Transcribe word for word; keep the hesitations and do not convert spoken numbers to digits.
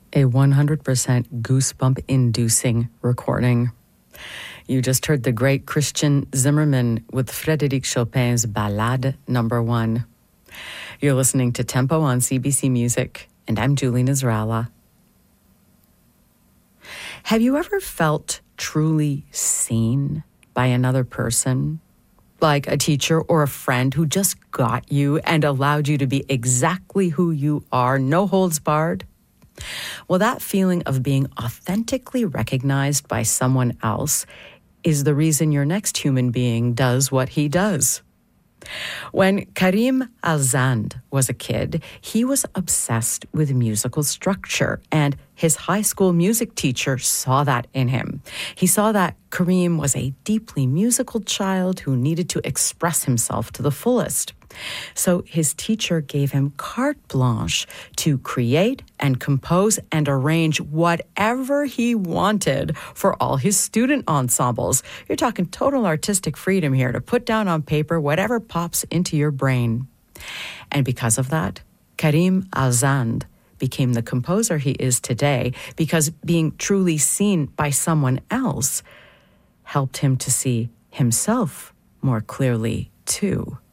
A one hundred percent goosebump-inducing recording. You just heard the great Christian Zimmerman with Frédéric Chopin's Ballade Number One. You're listening to Tempo on C B C Music, and I'm Julie Nazralla. Have you ever felt truly seen by another person? Like a teacher or a friend who just got you and allowed you to be exactly who you are, no holds barred? Well, that feeling of being authentically recognized by someone else is the reason your next human being does what he does. When Karim Alzand was a kid, he was obsessed with musical structure, and his high school music teacher saw that in him. He saw that Karim was a deeply musical child who needed to express himself to the fullest. So his teacher gave him carte blanche to create and compose and arrange whatever he wanted for all his student ensembles. You're talking total artistic freedom here to put down on paper whatever pops into your brain. And because of that, Karim Alzand became the composer he is today, because being truly seen by someone else helped him to see himself more clearly too.